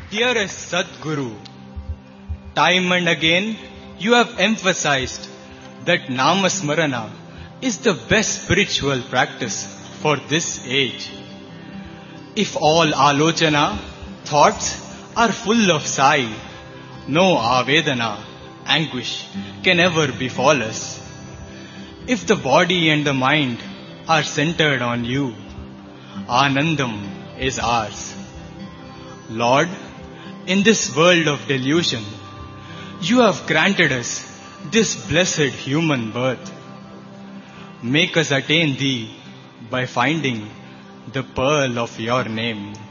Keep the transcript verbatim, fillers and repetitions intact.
Dearest Sadguru, time and again you have emphasized that Namasmarana is the best spiritual practice for this age. If all alochana, thoughts are full of sigh, no avedana, anguish can ever befall us. If the body and the mind are centered on you, Anandam is ours. Lord, in this world of delusion, you have granted us this blessed human birth. Make us attain thee by finding the pearl of your name.